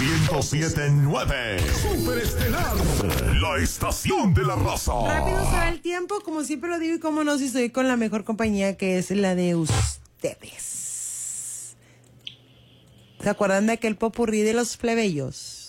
107.9 Superestelar, la estación de la raza. Rápido se va el tiempo, como siempre lo digo, y como no, si estoy con la mejor compañía, que es la de ustedes. ¿Se acuerdan de aquel popurrí de los plebeyos?